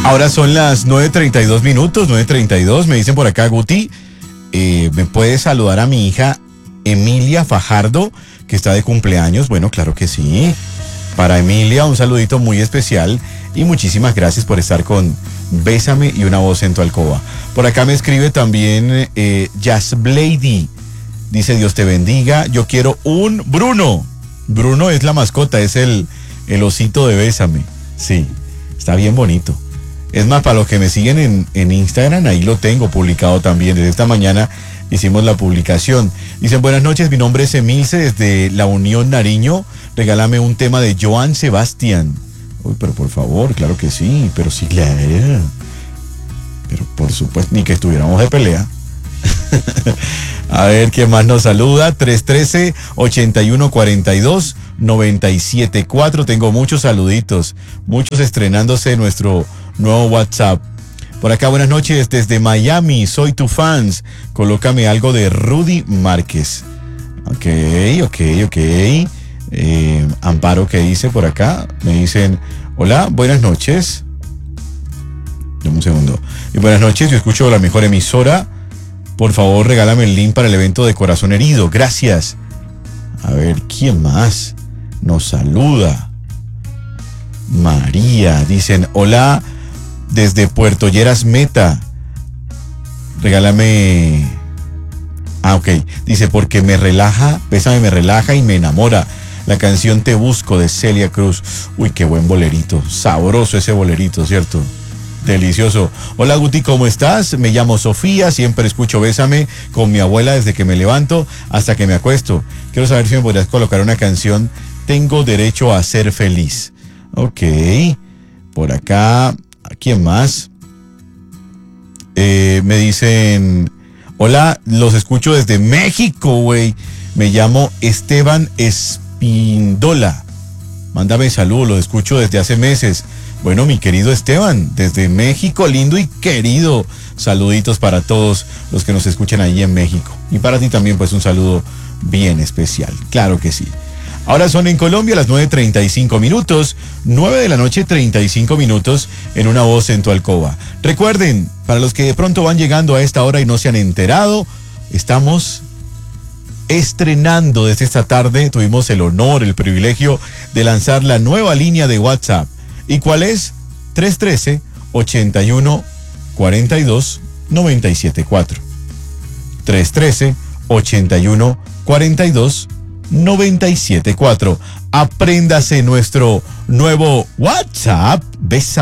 Ahora son las 9:32 minutos, 9:32. Me dicen por acá, Guti, ¿me puedes saludar a mi hija Emilia Fajardo, que está de cumpleaños? Bueno, claro que sí. Para Emilia, un saludito muy especial y muchísimas gracias por estar con Bésame y una voz en tu alcoba. Por acá me escribe también Jazz Blady. Dice, Dios te bendiga, yo quiero un Bruno. Bruno es la mascota, es el osito de Bésame. Sí, está bien bonito. Es más, para los que me siguen en Instagram, ahí lo tengo publicado también. Desde esta mañana hicimos la publicación. Dicen, buenas noches, mi nombre es Emilce desde La Unión, Nariño. Regálame un tema de Joan Sebastián. Uy, pero por favor, claro que sí, pero sí, claro. Pero por supuesto, ni que estuviéramos de pelea. A ver, ¿quién más nos saluda? 313-8142-974. Tengo muchos saluditos, muchos estrenándose en nuestro nuevo WhatsApp. Por acá, buenas noches desde Miami, soy tu fans. Colócame algo de Rudy Márquez. Ok. Amparo, ¿qué dice por acá? Me dicen, hola, buenas noches. Dame un segundo. Y buenas noches, yo escucho la mejor emisora. Por favor, regálame el link para el evento de Corazón Herido. Gracias. A ver, ¿quién más nos saluda? María. Dicen, hola, desde Puerto Lleras Meta. Regálame... ok. Dice, porque me relaja, Bésame me relaja y me enamora. La canción Te Busco de Celia Cruz. Uy, qué buen bolerito. Sabroso ese bolerito, ¿cierto? Delicioso. Hola, Guti, ¿cómo estás? Me llamo Sofía, siempre escucho Bésame con mi abuela desde que me levanto hasta que me acuesto. Quiero saber si me podrías colocar una canción, Tengo Derecho a Ser Feliz. Ok. Por acá, ¿a quién más? Me dicen, hola, los escucho desde México, güey. Me llamo Esteban Espindola. Mándame saludos, los escucho desde hace meses. Bueno, mi querido Esteban, desde México, lindo y querido. Saluditos para todos los que nos escuchan ahí en México. Y para ti también, pues un saludo bien especial. Claro que sí. Ahora son en Colombia las 9:35 minutos, 9 de la noche 35 minutos en Una Voz en tu Alcoba. Recuerden, para los que de pronto van llegando a esta hora y no se han enterado, estamos estrenando desde esta tarde. Tuvimos el honor, el privilegio de lanzar la nueva línea de WhatsApp. ¿Y cuál es? 313-8142-974. 313-8142-974. Apréndase nuestro nuevo WhatsApp. Besa.